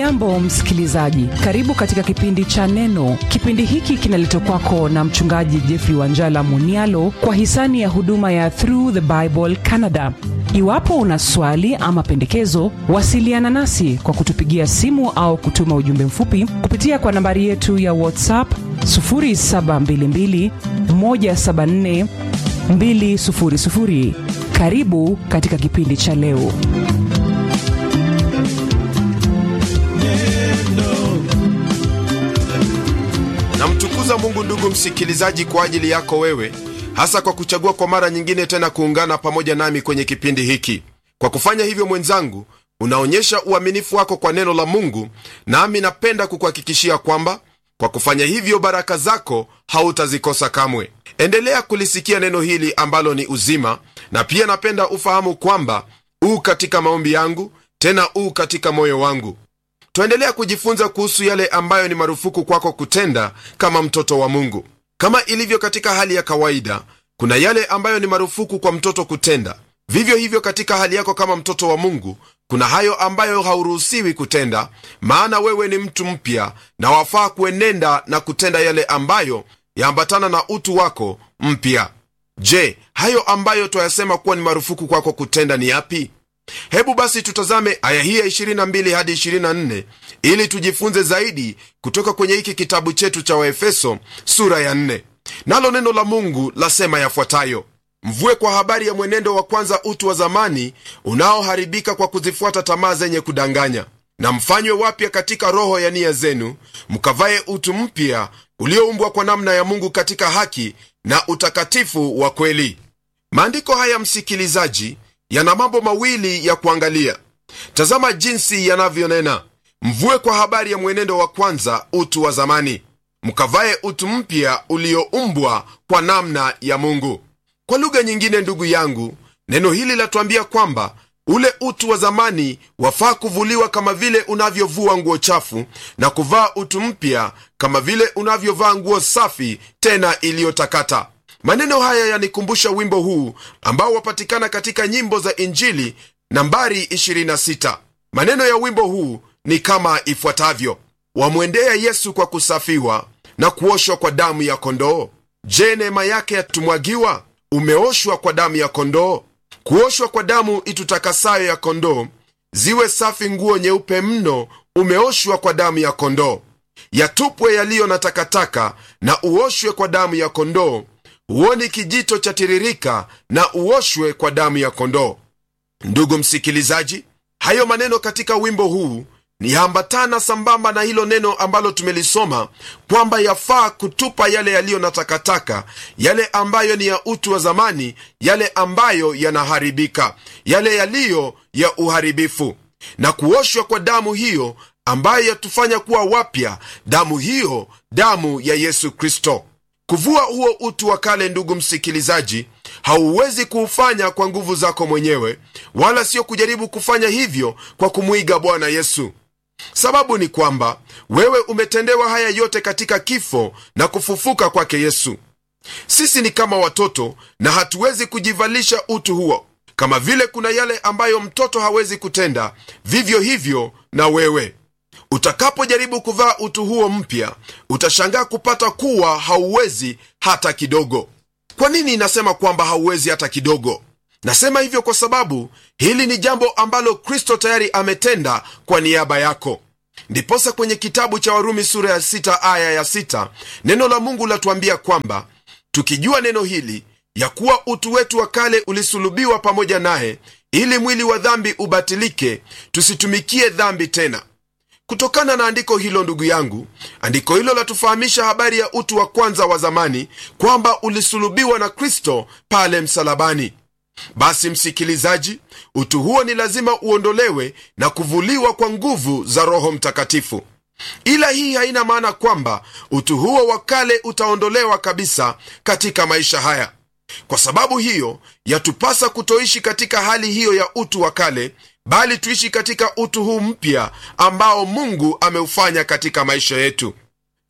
Hujambo msikilizaji, karibu katika kipindi cha Neno. Kipindi hiki kinaletwa kwako na mchungaji Jeffrey Wanjala Munialo kwa hisani ya huduma ya Through the Bible Canada. Iwapo una swali ama pendekezo, wasiliana nasi kwa kutupigia simu au kutuma ujumbe mfupi kupitia kwa nambari yetu ya WhatsApp 0722 174 200. Karibu katika kipindi cha leo. Namtukuza Mungu ndugu msikilizaji kwa ajili yako wewe, hasa kwa kuchagua kwa mara nyingine tena kuungana pamoja nami kwenye kipindi hiki. Kwa kufanya hivyo mwenzangu, unaonyesha uaminifu wako kwa neno la Mungu, nami napenda kukuhakikishia kwamba kwa kufanya hivyo baraka zako hautazikosa kamwe. Endelea kulisikia neno hili ambalo ni uzima, na pia napenda ufahamu kwamba katika maombi yangu, tena katika moyo wangu. Tuendelea kujifunza kuhusu yale ambayo ni marufuku kwako kutenda kama mtoto wa Mungu. Kama ilivyo katika hali ya kawaida, kuna yale ambayo ni marufuku kwa mtoto kutenda. Vivyo hivyo katika hali yako kama mtoto wa Mungu, kuna hayo ambayo hauruhusiwi kutenda, maana wewe ni mtu mpya na wafaa kuenenda na kutenda yale ambayo yaambatana na utu wako mpya. Je, hayo ambayo twayasema kuwa ni marufuku kwako kutenda ni yapi? Hebu basi tutazame aya hii ya 22 hadi 24 ili tujifunze zaidi kutoka kwenye hiki kitabu chetu cha Waefeso sura ya 4. Nalo neno la Mungu lasema yafuatayo: mvue kwa habari ya mwenendo wa kwanza utu wa zamani unaoharibika kwa kuzifuata tamaa zenye kudanganya, na mfanywe wapya katika roho ya nia zenu, mkavae utu mpya ulioumbwa kwa namna ya Mungu katika haki na utakatifu wa kweli. Maandiko haya msikilizaji, yana mambo mawili ya kuangalia. Tazama jinsi yanavyonena: mvue kwa habari ya mwenendo wa kwanza utu wa zamani, mkavae utu mpya ulioumbwa kwa namna ya Mungu. Kwa lugha nyingine, ndugu yangu, neno hili latuambia kwamba ule utu wa zamani wafaa kuvuliwa kama vile unavyovua nguo chafu, na kuvaa utu mpya kama vile unavyovaa nguo safi tena iliyotakata. Maneno haya yanikumbusha wimbo huu ambao wapatikana katika nyimbo za Injili nambari 26. Maneno ya wimbo huu ni kama ifuatavyo: wamwendea Yesu kwa kusafiwa na kuoshwa kwa damu ya kondoo. Je, neema yake yatumwagiwa? Umeoshwa kwa damu ya kondoo. Kuoshwa kwa damu itutakasayo ya kondoo, ziwe safi nguo nyeupe mno, umeoshwa kwa damu ya kondoo. Yatupwe yaliyo na takataka na uoshwe kwa damu ya kondoo. Uoni kijito cha tiririka na uoshwe kwa damu ya kondoo. Ndugu msikilizaji, hayo maneno katika wimbo huu ni hambatana sambamba na hilo neno ambalo tumelisoma kwamba yafaa kutupa yale yaliyo na takataka, yale ambayo ni ya utu wa zamani, yale ambayo yanaharibika, yale yaliyo ya uharibifu, na kuoshwa kwa damu hiyo ambayo yatufanya kuwa wapya, damu hiyo, damu ya Yesu Kristo. Kuvua huo utu wa kale, ndugu msikilizaji, hauwezi kuufanya kwa nguvu zako mwenyewe, wala sio kujaribu kufanya hivyo kwa kumuiga Bwana Yesu. Sababu ni kwamba wewe umetendewa haya yote katika kifo na kufufuka kwake Yesu. Sisi ni kama watoto na hatuwezi kujivalisha utu huo. Kama vile kuna yale ambayo mtoto hawezi kutenda, vivyo hivyo na wewe. Utakapojaribu kuvaa utu huo mpya, utashangaa kupata kuwa hauwezi hata kidogo. Kwa nini nasema kwamba hauwezi hata kidogo? Nasema hivyo kwa sababu hili ni jambo ambalo Kristo tayari ametenda kwa niaba yako. Ndiposa kwenye kitabu cha Warumi sura ya 6 aya ya 6, neno la Mungu latuambia kwamba tukijua neno hili, ya kuwa utu wetu wa kale ulisulubiwa pamoja naye, ili mwili wa dhambi ubatilike, tusitumikie dhambi tena. Kutokana na andiko hilo, ndugu yangu, andiko hilo latufahamisha habari ya utu wa kwanza wa zamani, kwamba ulisulubiwa na Kristo pale msalabani. Basi msikilizaji, utu huo ni lazima uondolewe na kuvuliwa kwa nguvu za Roho Mtakatifu. Ila hii haina maana kwamba utu huo wa kale utaondolewa kabisa katika maisha haya. Kwa sababu hiyo, yatupasa kutoishi katika hali hiyo ya utu wa kale, bali tuishi katika utu huu mpya ambao Mungu ameufanya katika maisha yetu.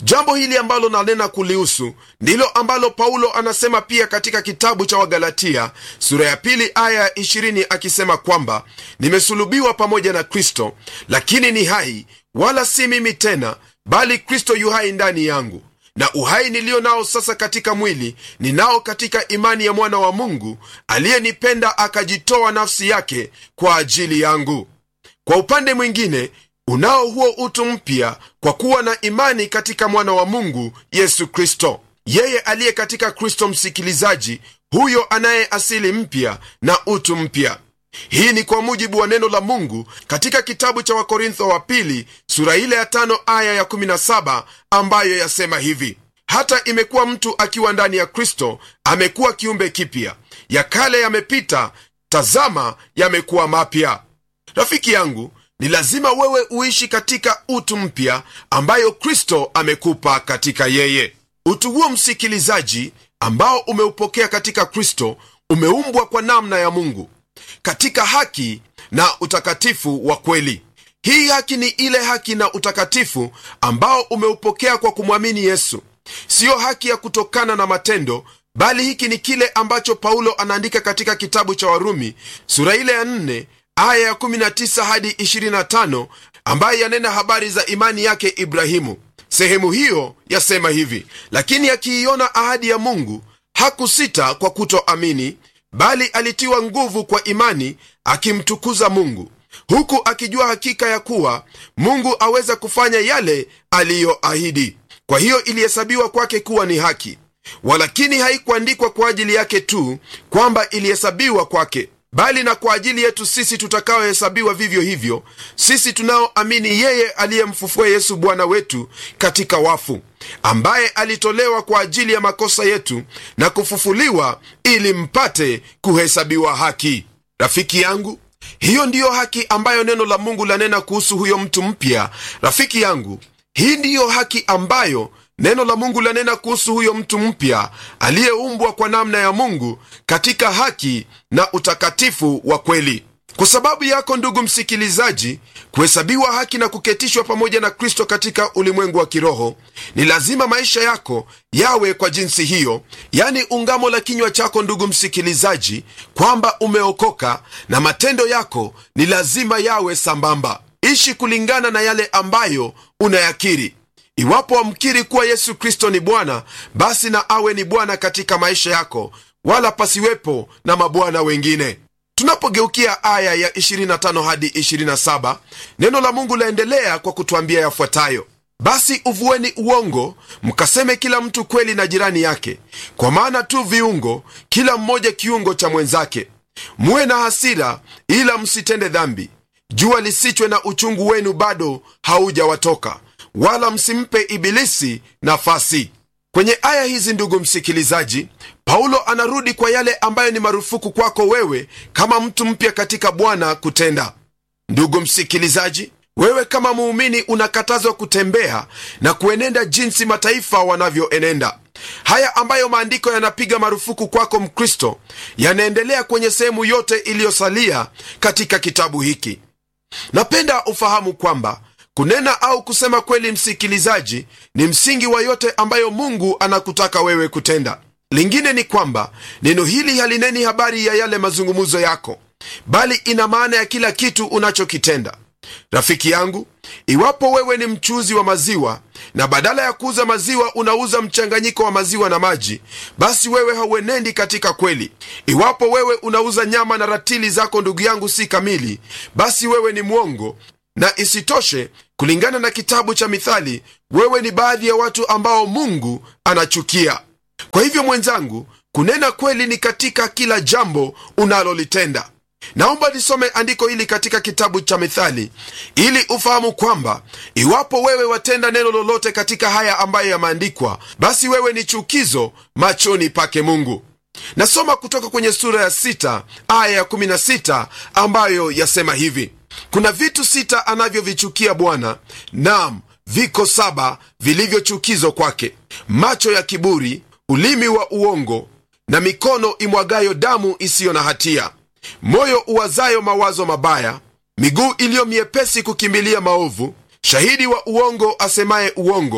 Jambo hili ambalo nanena kulihusu ndilo ambalo Paulo anasema pia katika kitabu cha Wagalatia sura ya 2 aya 20, akisema kwamba nimesulubiwa pamoja na Kristo, lakini ni hai, wala si mimi tena, bali Kristo yu hai ndani yangu. Na uhai nilio nao sasa katika mwili ninao katika imani ya mwana wa Mungu aliyenipenda akajitoa nafsi yake kwa ajili yangu. Kwa upande mwingine, unao huo utu mpya kwa kuwa na imani katika mwana wa Mungu Yesu Kristo. Yeye aliye katika Kristo, msikilizaji, huyo anaye asili mpya na utu mpya. Hii ni kwa mujibu wa neno la Mungu katika kitabu cha Wakorintho wa pili sura ile ya 5 aya ya 17, ambayo yasema hivi: hata imekuwa mtu akiwa ndani ya Kristo amekuwa kiumbe kipya, ya kale yamepita, tazama yamekuwa mapya. Rafiki yangu, ni lazima wewe uishi katika utu mpya ambayo Kristo amekupa katika yeye. Utu huo, msikilizaji, ambao umeupokea katika Kristo, umeumbwa kwa namna ya Mungu katika haki na utakatifu wa kweli. Hii haki ni ile haki na utakatifu ambao umeupokea kwa kumwamini Yesu. Siyo haki ya kutokana na matendo, bali hiki ni kile ambacho Paulo anaandika katika kitabu cha Warumi sura ile ya 4 aya ya 19 hadi 25, ambaye yanena habari za imani yake Ibrahimu. Sehemu hiyo yasema hivi: lakini akiiona ahadi ya Mungu hakusita kwa kutoamini, bali alitiwa nguvu kwa imani, akimtukuza Mungu, huku akijua hakika ya kuwa Mungu aweza kufanya yale aliyoahidi. Kwa hiyo ilihesabiwa kwake kuwa ni haki. Walakini haikuandikwa kwa ajili yake tu kwamba ilihesabiwa kwake, bali na kwa ajili yetu sisi tutakaohesabiwa vivyo hivyo, sisi tunaoamini yeye aliyemfufua Yesu Bwana wetu katika wafu, ambaye alitolewa kwa ajili ya makosa yetu na kufufuliwa ili mpate kuhesabiwa haki. Rafiki yangu, hiyo ndiyo haki ambayo neno la Mungu lanena kuhusu huyo mtu mpya. Rafiki yangu, hii ndiyo haki ambayo neno la Mungu lanena kuhusu huyo mtu mpya aliyeumbwa kwa namna ya Mungu katika haki na utakatifu wa kweli. Kwa sababu yako, ndugu msikilizaji, kuhesabiwa haki na kuketishwa pamoja na Kristo katika ulimwengu wa kiroho, ni lazima maisha yako yawe kwa jinsi hiyo, yani ungamo la kinywa chako, ndugu msikilizaji, kwamba umeokoka, na matendo yako ni lazima yawe sambamba. Ishi kulingana na yale ambayo unayakiri. Iwapo wamkiri kuwa Yesu Kristo ni Bwana, basi na awe ni Bwana katika maisha yako, wala pasiwepo na mabwana wengine. Tunapogeukia aya ya 25 hadi 27, neno la Mungu laendelea kwa kutuambia yafuatayo: basi uvueni uongo, mkaseme kila mtu kweli na jirani yake, kwa maana tu viungo, kila mmoja kiungo cha mwenzake. Muwe na hasira, ila msitende dhambi. Jua lisichwe na uchungu wenu bado haujawatoka, wala msimpe Ibilisi nafasi. Kwenye aya hizi, ndugu msikilizaji, Paulo anarudi kwa yale ambayo ni marufuku kwako wewe kama mtu mpya katika Bwana kutenda. Ndugu msikilizaji, wewe kama muumini unakatazwa kutembea na kuenenda jinsi mataifa wanavyoenenda. Haya ambayo maandiko yanapiga marufuku kwako Mkristo yanaendelea kwenye sehemu yote iliyosalia katika kitabu hiki. Napenda ufahamu kwamba kunena au kusema kweli, msikilizaji, ni msingi wa yote ambayo Mungu anakutaka wewe kutenda. Lingine ni kwamba neno hili halineni habari ya yale mazungumzo yako, bali ina maana ya kila kitu unachokitenda. Rafiki yangu, iwapo wewe ni mchuzi wa maziwa na badala ya kuuza maziwa unauza mchanganyiko wa maziwa na maji, basi wewe hauenendi katika kweli. Iwapo wewe unauza nyama na ratili zako, ndugu yangu, si kamili, basi wewe ni mwongo. Na isitoshe, kulingana na kitabu cha Mithali, wewe ni baadhi ya watu ambao Mungu anachukia. Kwa hivyo mwenzangu, kunena kweli ni katika kila jambo unalolitenda. Naomba nisome andiko hili katika kitabu cha Mithali ili ufahamu kwamba iwapo wewe watenda neno lolote katika haya ambayo yameandikwa, basi wewe ni chukizo machoni pake Mungu. Nasoma kutoka kwenye sura ya 6 aya ya 16, ambayo yasema hivi: kuna vitu 6 anavyovichukia Bwana, naam, viko 7 vilivyochukizo kwake: macho ya kiburi, ulimi wa uongo, na mikono imwagayo damu isiyo na hatia, moyo uwazayo mawazo mabaya, miguu iliyo miepesi kukimbilia maovu, shahidi wa uongo asemaye uongo,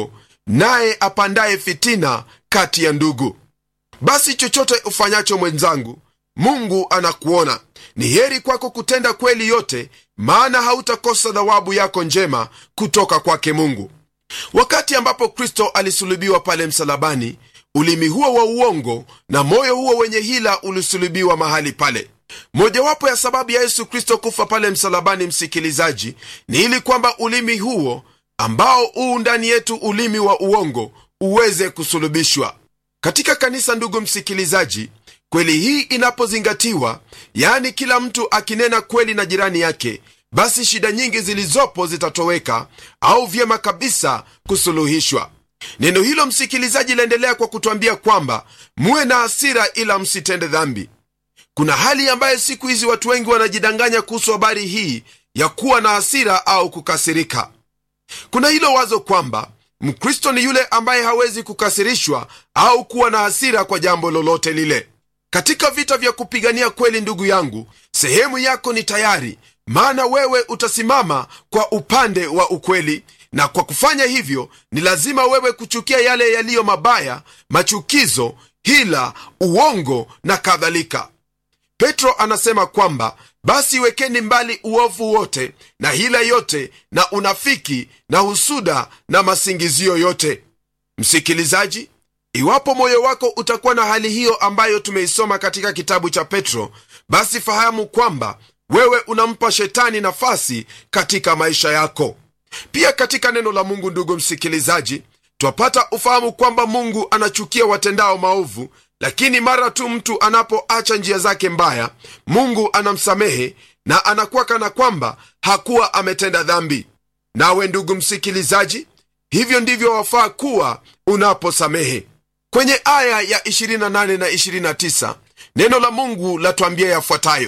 naye apandaye fitina kati ya ndugu. Basi chochote ufanyacho mwenzangu, Mungu anakuona. Ni heri kwako kutenda kweli yote, maana hautakosa thawabu yako njema kutoka kwake Mungu. Wakati ambapo Kristo alisulubiwa pale msalabani, ulimi huo wa uongo na moyo huo wenye hila ulisulubiwa mahali pale. Mojawapo ya sababu ya Yesu Kristo kufa pale msalabani, msikilizaji, ni ili kwamba ulimi huo ambao ndani yetu, ulimi wa uongo, uweze kusulubishwa. Katika kanisa, ndugu msikilizaji, kweli hii inapozingatiwa, yaani kila mtu akinena kweli na jirani yake, basi shida nyingi zilizopo zitatoweka au vyema kabisa kusuluhishwa. Neno hilo, msikilizaji, laendelea kwa kutuambia kwamba muwe na hasira ila msitende dhambi. Kuna hali ambayo siku hizi watu wengi wanajidanganya kuhusu habari hii ya kuwa na hasira au kukasirika. Kuna hilo wazo kwamba Mkristo ni yule ambaye hawezi kukasirishwa au kuwa na hasira kwa jambo lolote lile. Katika vita vya kupigania kweli, ndugu yangu, sehemu yako ni tayari, maana wewe utasimama kwa upande wa ukweli, na kwa kufanya hivyo ni lazima wewe kuchukia yale yaliyo mabaya, machukizo, hila, uongo na kadhalika. Petro anasema kwamba basi wekeni mbali uovu wote na hila yote na unafiki na husuda na masingizio yote. Msikilizaji, iwapo moyo wako utakuwa na hali hiyo ambayo tumeisoma katika kitabu cha Petro, basi fahamu kwamba wewe unampa shetani nafasi katika maisha yako. Pia katika neno la Mungu, ndugu msikilizaji, twapata ufahamu kwamba Mungu anachukia watendao maovu, lakini mara tu mtu anapoacha njia zake mbaya, Mungu anamsamehe na anakuwa kana kwamba hakuwa ametenda dhambi. Nawe ndugu msikilizaji, hivyo ndivyo wafaa kuwa unaposamehe. Kwenye aya ya 28 na 29, neno la Mungu latuambia yafuatayo: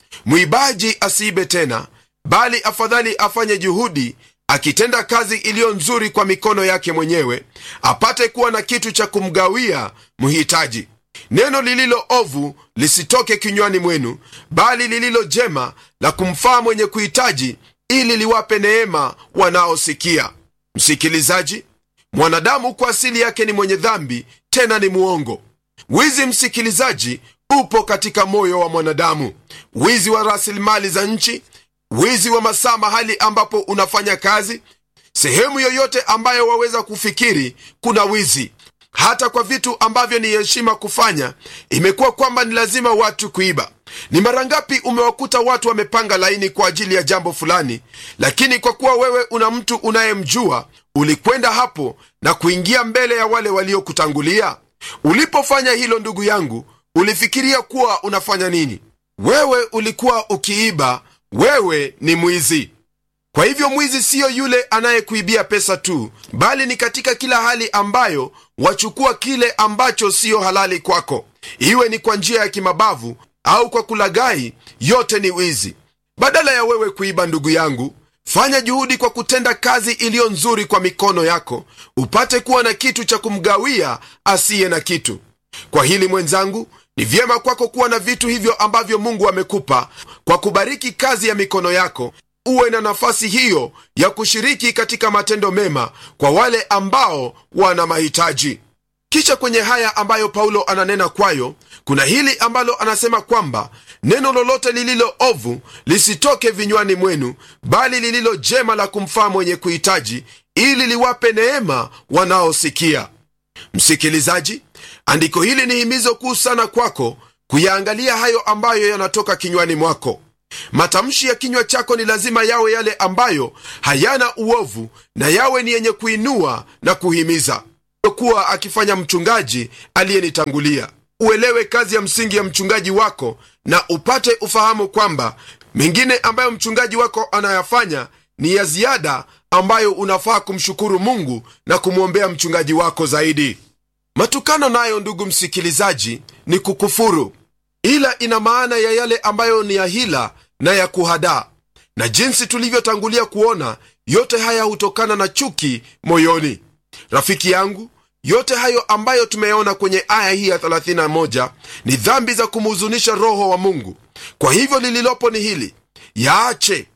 mwibaji asiibe tena, bali afadhali afanye juhudi, akitenda kazi iliyo nzuri kwa mikono yake mwenyewe, apate kuwa na kitu cha kumgawia mhitaji. Neno lililo ovu lisitoke kinywani mwenu, bali lililo jema la kumfaa mwenye kuhitaji, ili liwape neema wanaosikia. Msikilizaji, mwanadamu kwa asili yake ni mwenye dhambi, tena ni muongo. Wizi, msikilizaji, upo katika moyo wa mwanadamu. Wizi wa rasilimali za nchi, wizi wa masaa mahali ambapo unafanya kazi, sehemu yoyote ambayo waweza kufikiri kuna wizi. Hata kwa vitu ambavyo ni heshima kufanya, imekuwa kwamba ni lazima watu kuiba. Ni mara ngapi umewakuta watu wamepanga laini kwa ajili ya jambo fulani, lakini kwa kuwa wewe una mtu unayemjua, ulikwenda hapo na kuingia mbele ya wale waliokutangulia? Ulipofanya hilo, ndugu yangu, ulifikiria kuwa unafanya nini? Wewe ulikuwa ukiiba. Wewe ni mwizi. Kwa hivyo mwizi siyo yule anayekuibia pesa tu, bali ni katika kila hali ambayo wachukua kile ambacho siyo halali kwako, iwe ni kwa njia ya kimabavu au kwa kulaghai, yote ni wizi. Badala ya wewe kuiba, ndugu yangu, fanya juhudi kwa kutenda kazi iliyo nzuri kwa mikono yako, upate kuwa na kitu cha kumgawia asiye na kitu. Kwa hili mwenzangu, ni vyema kwako kuwa na vitu hivyo ambavyo Mungu amekupa kwa kubariki kazi ya mikono yako. Uwe na nafasi hiyo ya kushiriki katika matendo mema kwa wale ambao wana mahitaji. Kisha kwenye haya ambayo Paulo ananena kwayo, kuna hili ambalo anasema kwamba neno lolote lililo ovu lisitoke vinywani mwenu, bali lililo jema la kumfaa mwenye kuhitaji, ili liwape neema wanaosikia. Msikilizaji, andiko hili ni himizo kuu sana kwako kuyaangalia hayo ambayo yanatoka kinywani mwako. Matamshi ya kinywa chako ni lazima yawe yale ambayo hayana uovu, na yawe ni yenye kuinua na kuhimiza. Kuwa akifanya mchungaji aliyenitangulia, uelewe kazi ya msingi ya mchungaji wako, na upate ufahamu kwamba mengine ambayo mchungaji wako anayafanya ni ya ziada, ambayo unafaa kumshukuru Mungu na kumwombea mchungaji wako zaidi. Matukano nayo, ndugu msikilizaji, ni kukufuru, ila ina maana ya yale ambayo ni ya hila na ya kuhadaa. Na jinsi tulivyotangulia kuona, yote haya hutokana na chuki moyoni. Rafiki yangu, yote hayo ambayo tumeona kwenye aya hii ya 31 ni dhambi za kumhuzunisha Roho wa Mungu. Kwa hivyo lililopo ni hili: yaache.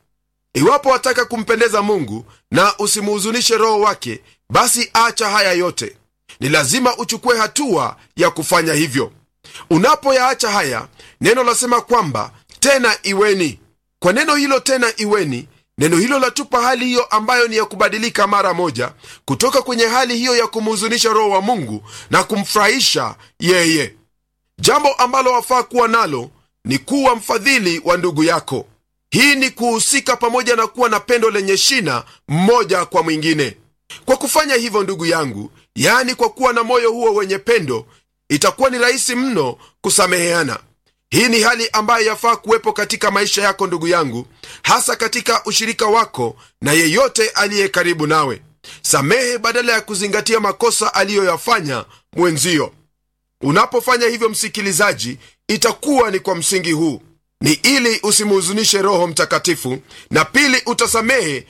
Iwapo wataka kumpendeza Mungu na usimuhuzunishe Roho wake, basi acha haya yote. Ni lazima uchukue hatua ya kufanya hivyo. Unapoyaacha haya, neno lasema kwamba tena iweni. Kwa neno hilo tena iweni, neno hilo latupa hali hiyo ambayo ni ya kubadilika mara moja kutoka kwenye hali hiyo ya kumhuzunisha Roho wa Mungu na kumfurahisha yeye. Jambo ambalo wafaa kuwa nalo ni kuwa mfadhili wa ndugu yako. Hii ni kuhusika pamoja na kuwa na pendo lenye shina mmoja kwa mwingine. Kwa kufanya hivyo, ndugu yangu, yaani kwa kuwa na moyo huo wenye pendo, itakuwa ni rahisi mno kusameheana. Hii ni hali ambayo yafaa kuwepo katika maisha yako ndugu yangu, hasa katika ushirika wako na yeyote aliye karibu nawe. Samehe badala ya kuzingatia makosa aliyoyafanya mwenzio. Unapofanya hivyo, msikilizaji, itakuwa ni kwa msingi huu: ni ili usimhuzunishe Roho Mtakatifu, na pili utasamehe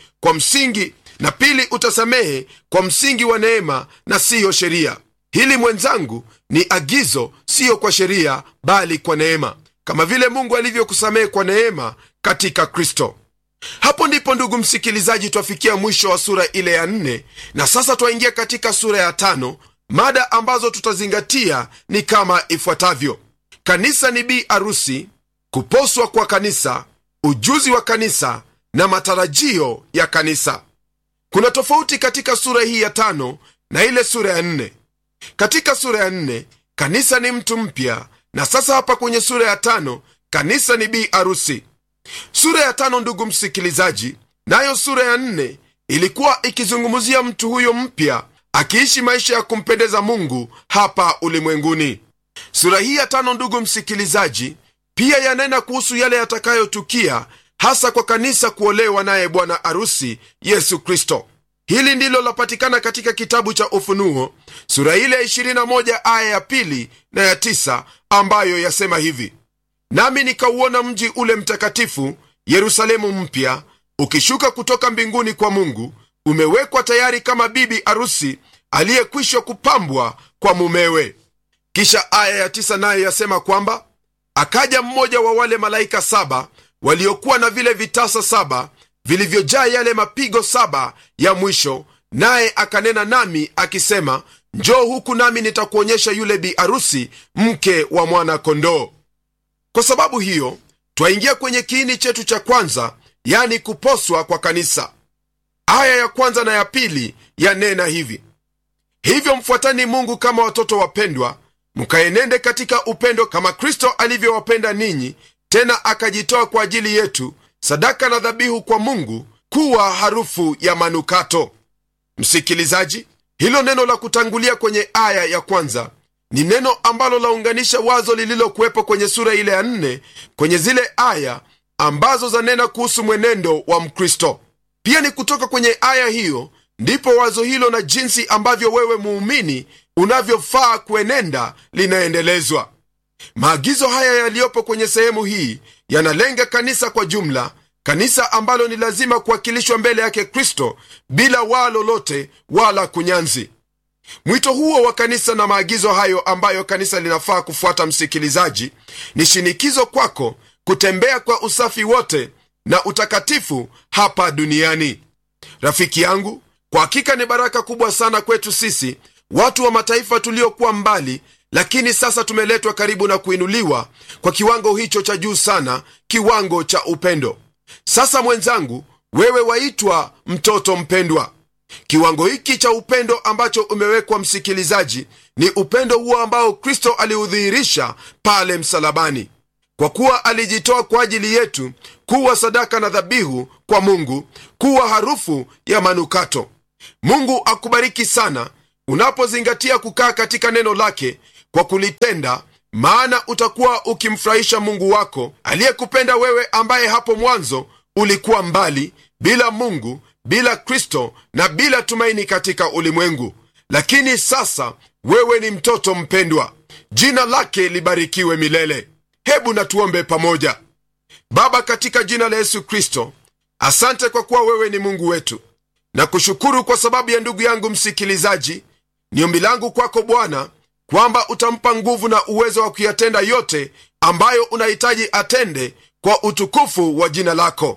kwa msingi wa neema na siyo sheria. Hili mwenzangu ni agizo, siyo kwa sheria bali kwa neema, kama vile Mungu alivyokusamehe kwa neema katika Kristo. Hapo ndipo ndugu msikilizaji, twafikia mwisho wa sura ile ya 4, na sasa twaingia katika sura ya 5. Mada ambazo tutazingatia ni kama ifuatavyo: kanisa ni bi arusi, kuposwa kwa kanisa, ujuzi wa kanisa na matarajio ya kanisa. Kuna tofauti katika sura hii ya 5 na ile sura ya 4. Katika sura ya 4 kanisa ni mtu mpya, na sasa hapa kwenye sura ya 5 kanisa ni bi arusi. Sura ya 5, ndugu msikilizaji, nayo sura ya 4 ilikuwa ikizungumzia mtu huyo mpya akiishi maisha ya kumpendeza Mungu hapa ulimwenguni. Sura hii ya 5, ndugu msikilizaji, pia yanena kuhusu yale yatakayotukia, hasa kwa kanisa kuolewa naye bwana arusi Yesu Kristo. Hili ndilo lapatikana katika kitabu cha Ufunuo sura ile ya 21 aya ya 2 na ya 9, ambayo yasema hivi: nami nikauona mji ule mtakatifu Yerusalemu mpya ukishuka kutoka mbinguni kwa Mungu, umewekwa tayari kama bibi arusi aliyekwisha kupambwa kwa mumewe. Kisha aya ya 9 nayo yasema kwamba akaja mmoja wa wale malaika 7 waliokuwa na vile vitasa 7 vilivyojaa yale mapigo 7 ya mwisho, naye akanena nami akisema, njoo huku nami nitakuonyesha yule bi arusi, mke wa mwana kondoo. Kwa sababu hiyo twaingia kwenye kiini chetu cha kwanza, yani kuposwa kwa kanisa. Aya ya 1 na ya 2 yanena hivi: hivyo mfuatani Mungu kama watoto wapendwa, mkaenende katika upendo kama Kristo alivyowapenda ninyi, tena akajitoa kwa ajili yetu, sadaka na dhabihu kwa Mungu, kuwa harufu ya manukato. Msikilizaji, hilo neno la kutangulia kwenye aya ya 1 ni neno ambalo launganisha wazo lililokuwepo kwenye sura ile ya 4 kwenye zile aya ambazo zanena kuhusu mwenendo wa Mkristo. Pia ni kutoka kwenye aya hiyo ndipo wazo hilo na jinsi ambavyo wewe muumini unavyofaa kuenenda linaendelezwa. Maagizo haya yaliyopo kwenye sehemu hii yanalenga kanisa kwa jumla, kanisa ambalo ni lazima kuwakilishwa mbele yake Kristo bila waa lolote wala kunyanzi. Mwito huo wa kanisa na maagizo hayo ambayo kanisa linafaa kufuata, msikilizaji, ni shinikizo kwako kutembea kwa usafi wote na utakatifu hapa duniani. Rafiki yangu, kwa hakika ni baraka kubwa sana kwetu sisi watu wa mataifa tuliokuwa mbali, lakini sasa tumeletwa karibu na kuinuliwa kwa kiwango hicho cha juu sana, kiwango cha upendo. Sasa mwenzangu, wewe waitwa mtoto mpendwa. Kiwango hiki cha upendo ambacho umewekwa, msikilizaji, ni upendo huo ambao Kristo aliudhihirisha pale msalabani, kwa kuwa alijitoa kwa ajili yetu kuwa sadaka na dhabihu kwa Mungu, kuwa harufu ya manukato. Mungu akubariki sana unapozingatia kukaa katika neno lake kwa kulitenda, maana utakuwa ukimfurahisha Mungu wako aliyekupenda wewe, ambaye hapo mwanzo ulikuwa mbali, bila Mungu, bila Kristo na bila tumaini katika ulimwengu. Lakini sasa wewe ni mtoto mpendwa. Jina lake libarikiwe milele. Hebu na tuombe pamoja. Baba, katika jina la Yesu Kristo, asante kwa kuwa wewe ni Mungu wetu, na kushukuru kwa sababu ya ndugu yangu msikilizaji. Ni ombi langu kwako Bwana kwamba utampa nguvu na uwezo wa kuyatenda yote ambayo unahitaji atende kwa utukufu wa jina lako.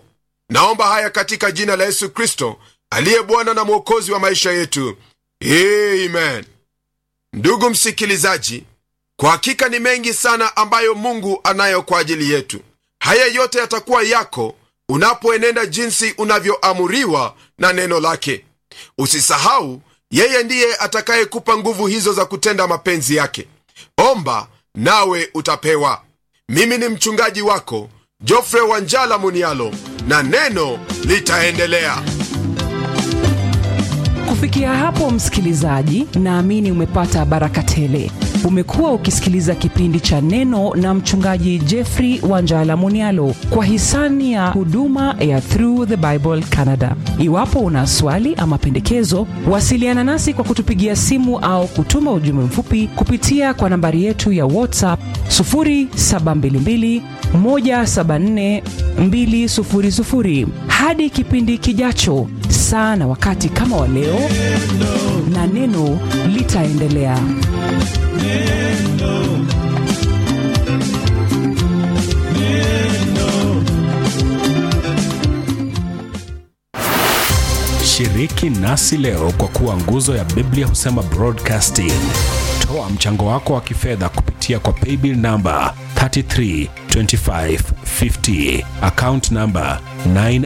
Naomba haya katika jina la Yesu Kristo, aliye Bwana na Mwokozi wa maisha yetu. Amen. Ndugu msikilizaji, kwa hakika ni mengi sana ambayo Mungu anayo kwa ajili yetu. Haya yote yatakuwa yako unapoenenda jinsi unavyoamuriwa na neno lake. Usisahau, yeye ndiye atakayekupa nguvu hizo za kutenda mapenzi yake. Omba nawe utapewa. Mimi ni mchungaji wako Geoffrey Wanjala Munialo, na neno litaendelea. Kufikia hapo msikilizaji, naamini umepata baraka tele. Umekuwa ukisikiliza kipindi cha Neno na mchungaji Geoffrey Wanjala Munialo kwa hisani ya huduma ya Through the Bible Canada. Iwapo una swali ama pendekezo, wasiliana nasi kwa kutupigia simu au kutuma ujumbe mfupi kupitia kwa nambari yetu ya WhatsApp 0722174200. Hadi kipindi kijacho, saa na wakati kama wa leo, na neno litaendelea. Shiriki nasi leo kwa kuwa nguzo ya Biblia Husema Broadcasting. Toa mchango wako wa kifedha kupitia kwa paybill number 332550, account number 9